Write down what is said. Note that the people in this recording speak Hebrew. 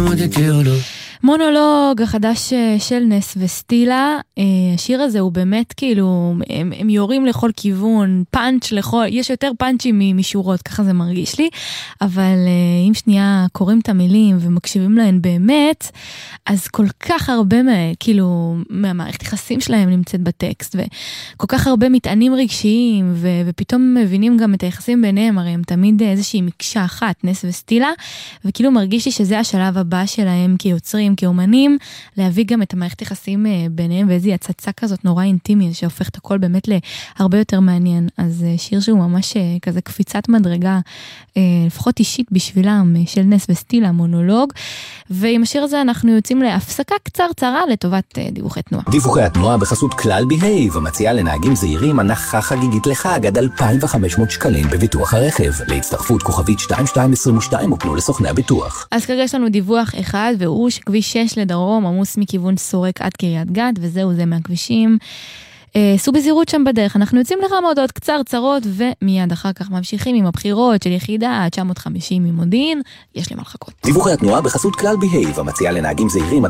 מונולוג החדש של נס וסטילה, השיר הזה הוא באמת כאילו, הם יורים לכל כיוון, פאנץ' לכל, יש יותר פאנצ'ים משורות, ככה זה מרגיש לי, אבל אם שנייה קוראים את המילים ומקשיבים להן באמת, אז כל כך הרבה כאילו, מהמערכת יחסים שלהם נמצאת בטקסט, וכל כך הרבה מטענים רגשיים, ופתאום מבינים גם את היחסים ביניהם, הרי הם תמיד איזושהי מקשה אחת, נס וסטילה, וכאילו מרגיש לי שזה השלב הבא שלהם כיוצרים, כאומנים, להביא גם את המערכת יחסים ביניהם, ואיזו הצצה כזאת נורא אינטימית, שהופך את הכל באמת להרבה יותר מעניין. אז שיר שהוא ממש כזה קפיצת מדרגה, לפחות אישית בשבילם, של נס וסטילה, מונולוג, ועם השיר הזה אנחנו יוצאים להפסקה קצרצרה לטובת דיווחי תנועה. דיווחי התנועה בחסות כלל בהייב, המציעה לנהגים זהירים הנחה חגיגית לחג עד 2,500 שקלים בביטוח הרכב. להצטרפות כוכבית 2222 ופנו לסוכני הביטוח. אז כרגע יש לנו דיווח אחד, והוא שכביש 6 לדרום עמוס מכיוון סורק עד קריית גת, וזהו זה מהכבישים. סעו בזהירות שם בדרך. אנחנו יוצאים לכמה הודעות קצרצרות, ומיד אחר כך ממשיכים עם הבחירות של יחידה 950 ממודיעין. יש לי מה לחכות. דיווחי התנועה בחסות כלל בהייב, המציעה לנהגים זהירים